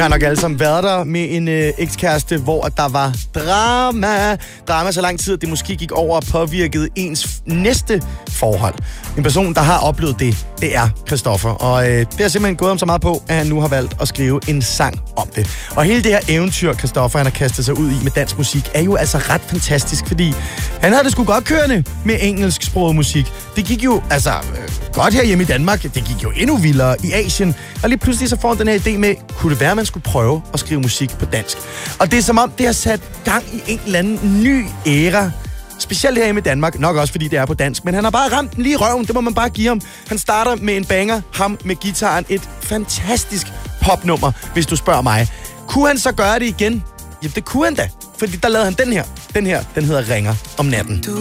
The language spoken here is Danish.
Jeg har nok alle sammen været der med en ekskæreste, hvor der var drama. Drama så lang tid, at det måske gik over og påvirkede ens næste forhold. En person, der har oplevet det er Christoffer. Og det har simpelthen gået om så meget på, at han nu har valgt at skrive en sang om det. Og hele det her eventyr, Christoffer han har kastet sig ud i med dansk musik, er jo altså ret fantastisk, fordi han havde det sgu godt kørende med engelsksproget musik. Det gik jo godt her hjemme i Danmark. Det gik jo endnu vildere i Asien. Og lige pludselig så får han den her idé med, kunne det være, at man skulle prøve at skrive musik på dansk. Og det er som om, det har sat gang i en eller anden ny æra. Specielt her hjemme i Danmark, nok også fordi det er på dansk. Men han har bare ramt den lige i røven, det må man bare give ham. Han starter med en banger, ham med guitaren. Et fantastisk popnummer, hvis du spørger mig. Kunne han så gøre det igen? Jamen det kunne han da, fordi der lavede han den her. Den hedder Ringer om natten.